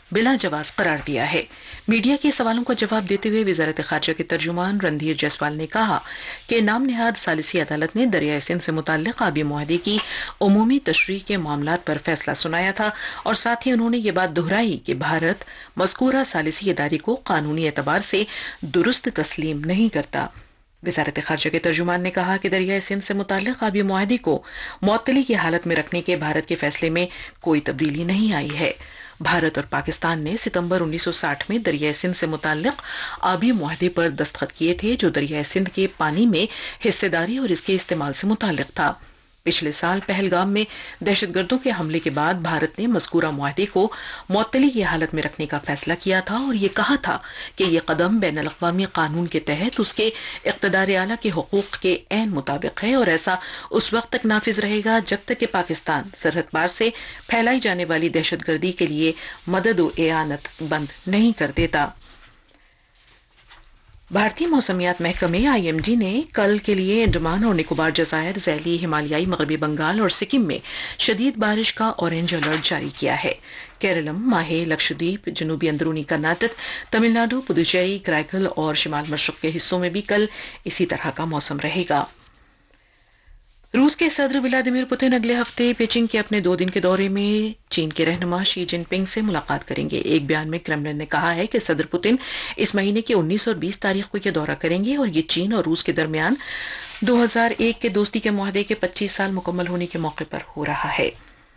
बिला जवाब करार दिया है। मीडिया के सवालों का जवाब देते हुए वजारत खारजा के तर्जुमान रणधीर जायसवाल ने कहा कि नाम निहाद सालिसी अदालत ने दरियाए सिंध से मुताल्लिक आबी मुआहदे की उमूमी तशरीह के मामलात पर फैसला सुनाया था और साथ ही उन्होंने ये बात दोहराई कि भारत मज़कूरा सालिसी इदारे को कानूनी एतबार से दुरुस्त तस्लीम नहीं करता। वजारत खारजा के तर्जुमान ने कहा कि दरियाए सिंध से मुताल्लिक आबी मुआहदे को मुअत्तली की हालत में रखने के भारत के फैसले में कोई तब्दीली नहीं आई है। भारत और पाकिस्तान ने सितंबर 1960 में दरियाए सिंध से मुताल्लिक आबी मुआहदे पर दस्तखत किए थे, जो दरियाए सिंध के पानी में हिस्सेदारी और इसके इस्तेमाल से मुताल्लिक था। पिछले साल पहलगाम में दहशतगर्दों के हमले के बाद भारत ने मज़कूरा मुआहदे को मुअत्तली की हालत में रखने का फैसला किया था और ये कहा था कि यह कदम बैनुल अक़वामी कानून के तहत उसके इक़्तिदार आला के हुकूक के ऐन मुताबिक है और ऐसा उस वक्त तक नाफिज रहेगा जब तक कि पाकिस्तान सरहद पार से फैलाई जाने वाली दहशतगर्दी के लिए मदद और एआनत बंद नहीं कर देता। भारतीय मौसमियात महकमे IMD ने कल के लिए अंडमान और निकोबार जज़ायर, ज़ैली, हिमालयाई मगरबी बंगाल और सिक्किम में शदीद बारिश का ऑरेंज अलर्ट जारी किया है। केरलम, माहे, लक्षद्वीप, जनूबी अंदरूनी कर्नाटक, तमिलनाडु, पुदुचेरी, कराईकल और शिमाल मशरक़ के हिस्सों में भी कल इसी तरह का मौसम रहेगा। रूस के सदर व्लादिमीर पुतिन अगले हफ्ते बीजिंग के अपने 2 दिन के दौरे में चीन के रहनुमा शी जिनपिंग से मुलाकात करेंगे। एक बयान में क्रेमलिन ने कहा है कि सदर पुतिन इस महीने की 19 और 20 तारीख को यह दौरा करेंगे और ये चीन और रूस के दरमियान 2001 के दोस्ती के मुआहदे के 25 साल मुकम्मल होने के मौके पर हो रहा है।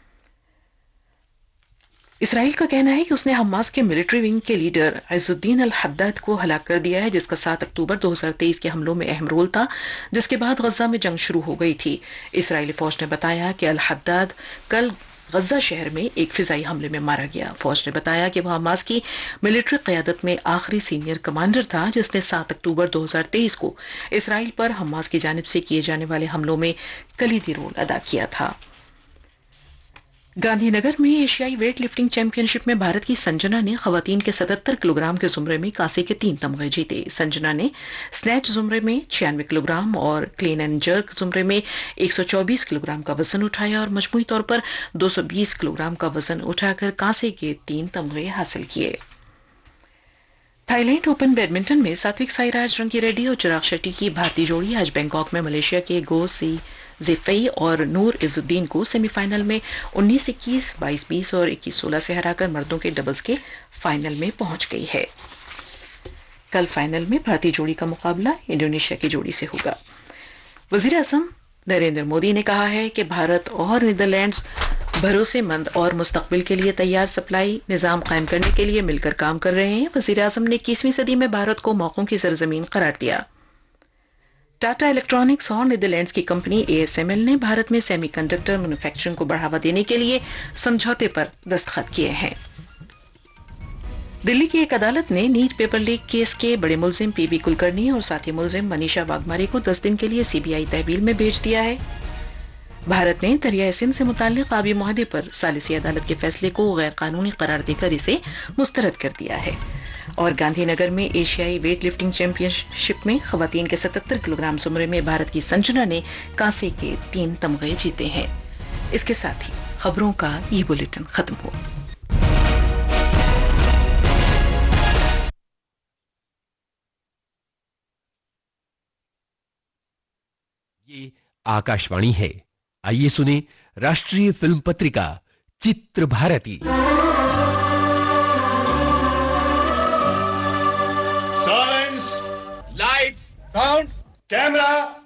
इसराइल का कहना है कि उसने हमास के मिलिट्री विंग के लीडर इज़्ज़ुद्दीन अल-हद्दाद को हलाक कर दिया है, जिसका 7 अक्टूबर 2023 के हमलों में अहम रोल था, जिसके बाद गजा में जंग शुरू हो गई थी। इसराइली फौज ने बताया कि अल-हद्दाद कल गजा शहर में एक फिजाई हमले में मारा गया। फौज ने बताया कि वह हमास की मिलिट्री क़यादत में आखिरी सीनियर कमांडर था, जिसने 7 अक्टूबर 2023 को इसराइल पर हमास की जानिब से किए जाने वाले हमलों में कलीदी रोल अदा किया था। गांधीनगर में एशियाई वेट लिफ्टिंग चैंपियनशिप में भारत की संजना ने खवातीन के 77 किलोग्राम के जुमरे में कांसे के 3 तमगे जीते। संजना ने स्नैच जुमरे में 96 किलोग्राम और क्लीन एंड जर्क जुमरे में 124 किलोग्राम का वजन उठाया और मजमूई तौर पर 220 किलोग्राम का वजन उठाकर कांसे के 3 तमगे हासिल किए। थाईलैंड ओपन बैडमिंटन में सात्विक साईराज, रंकी रेड्डी और चिराग शेट्टी की भारतीय जोड़ी आज बैंकॉक में मलेशिया के गो सी ज़ेफई और नूर इज़ुद्दीन को सेमीफाइनल में 19-21, 22-20 और 21-16 से हराकर मर्दों के डबल्स के फाइनल में पहुंच गई है। कल फाइनल में भारतीय जोड़ी का मुकाबला इंडोनेशिया की जोड़ी से होगा। वज़ीर आज़म नरेंद्र मोदी ने कहा है कि भारत और नीदरलैंड्स भरोसेमंद और मुस्तकबिल के लिए तैयार सप्लाई निज़ाम कायम करने के लिए मिलकर काम कर रहे हैं। वज़ीर आज़म ने 21वीं सदी में भारत को मौकों की सरजमीन करार दिया। टाटा इलेक्ट्रॉनिक्स और नीदरलैंड्स की कंपनी ASML ने भारत में सेमीकंडक्टर मैन्युफैक्चरिंग को बढ़ावा देने के लिए समझौते पर दस्तखत किए हैं। दिल्ली की एक अदालत ने नीट पेपर लीक केस के बड़े मुलजिम PB कुलकर्णी और साथी मुलजिम मनीषा वाघमारे को 10 दिन के लिए CBI तहवील में भेज दिया है। भारत ने दरियाए सिंध से मुताल्लिक आबी मुआहदे पर सालिसी अदालत के फैसले को गैर कानूनी करार देकर इसे मुस्तरद कर दिया है। और गांधीनगर में एशियाई वेट लिफ्टिंग चैंपियनशिप में खवातीन के 77 किलोग्राम जुमरे में भारत की संजना ने कांसे के 3 तमगे जीते हैं। इसके साथ ही खबरों का ये बुलेटिन खत्म हुआ। ये आकाशवाणी है। आइए सुने राष्ट्रीय फिल्म पत्रिका चित्र भारती। Sound, camera,